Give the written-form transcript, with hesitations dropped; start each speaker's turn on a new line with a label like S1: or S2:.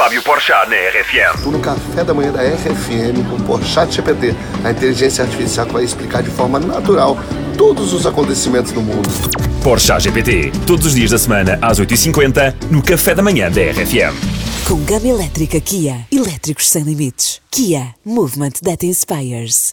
S1: Fábio Porchat na RFM.
S2: Estou no café da manhã da RFM com o Porchat GPT, a inteligência artificial que vai explicar de forma natural todos os acontecimentos do mundo.
S1: Porchat GPT, todos os dias da semana às 8h50 no café da manhã da RFM.
S3: Com gama elétrica Kia, elétricos sem limites. Kia, movement that inspires.